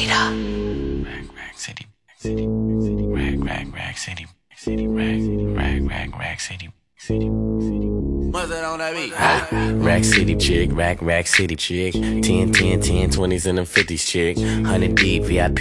Rack City, Rack City, Rack City. What's that on that beat? Rack City chick, Rack City chick. 10, 20s and them 50s chick. 100 deep, VIP